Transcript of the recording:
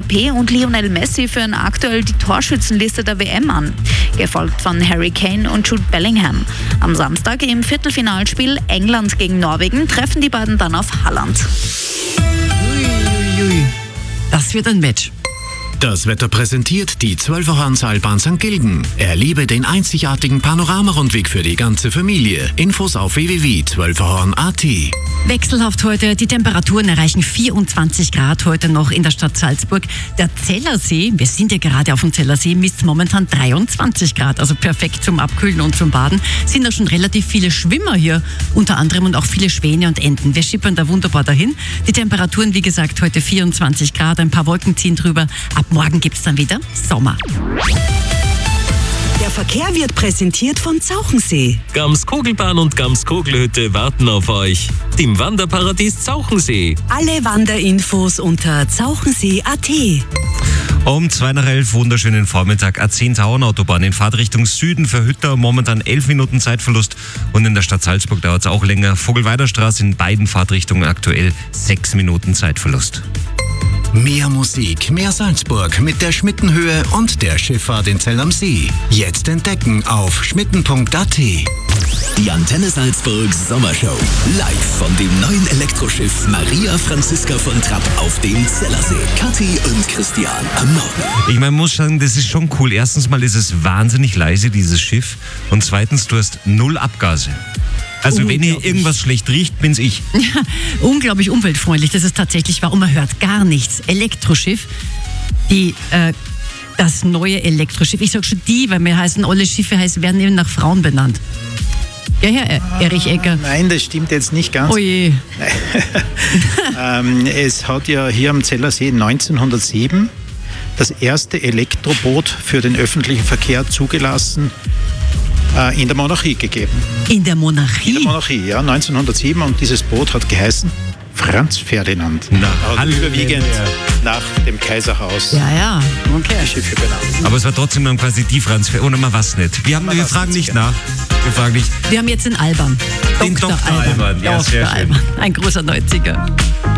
Mbappé und Lionel Messi führen aktuell die Torschützenliste der WM an, gefolgt von Harry Kane und Jude Bellingham. Am Samstag im Viertelfinalspiel England gegen Norwegen treffen die beiden dann auf Haaland. Uiuiui. Das wird ein Match. Das Wetter präsentiert die 12er Seilbahn St. Gilgen. Erlebe den einzigartigen Panoramarundweg für die ganze Familie. Infos auf www.12erhorn.at. Wechselhaft heute. Die Temperaturen erreichen 24 Grad heute noch in der Stadt Salzburg. Der Zellersee, wir sind ja gerade auf dem Zellersee, misst momentan 23 Grad. Also perfekt zum Abkühlen und zum Baden. Sind da schon relativ viele Schwimmer hier, unter anderem und auch viele Schwäne und Enten. Wir schippern da wunderbar dahin. Die Temperaturen, wie gesagt, heute 24 Grad. Ein paar Wolken ziehen drüber. Ab morgen gibt's dann wieder Sommer. Der Verkehr wird präsentiert von Zauchensee. Gams-Kogelbahn und Gams-Kogelhütte warten auf euch. Im Wanderparadies Zauchensee. Alle Wanderinfos unter zauchensee.at. Um 11:02, wunderschönen Vormittag. A10 Tauernautobahn in Fahrtrichtung Süden für Hütter, momentan 11 Minuten Zeitverlust. Und in der Stadt Salzburg dauert es auch länger. Vogelweiderstraße in beiden Fahrtrichtungen aktuell 6 Minuten Zeitverlust. Mehr Musik, mehr Salzburg mit der Schmittenhöhe und der Schifffahrt in Zell am See. Jetzt entdecken auf schmitten.at. Die Antenne Salzburg Sommershow. Live von dem neuen Elektroschiff Maria Franziska von Trapp auf dem Zellersee. Kathi und Christian am Morgen. Ich meine, muss sagen, das ist schon cool. Erstens mal ist es wahnsinnig leise, dieses Schiff. Und zweitens, du hast 0 Abgase. Also wenn hier irgendwas schlecht riecht, bin's ich. Ja, unglaublich umweltfreundlich. Das ist tatsächlich wahr. Und man hört gar nichts. Elektroschiff, das neue Elektroschiff. Ich sag schon weil mir heißen, alle Schiffe werden eben nach Frauen benannt. Ja, Herr Erich Egger. Nein, das stimmt jetzt nicht ganz. Oh je. Es hat ja hier am Zellersee 1907 das erste Elektroboot für den öffentlichen Verkehr zugelassen in der Monarchie gegeben. In der Monarchie? In der Monarchie, ja, 1907. Und dieses Boot hat geheißen Franz Ferdinand. Überwiegend nach dem Kaiserhaus. Ja, okay. Die Schiffe benannt. Aber es war trotzdem dann quasi die Franz Ferdinand. Oder man was nicht. Wir fragen nicht nach. Wir haben jetzt den Alban. Den Dr. Alban. Ja, Dr. sehr schön. Alban. Ein großer 90er.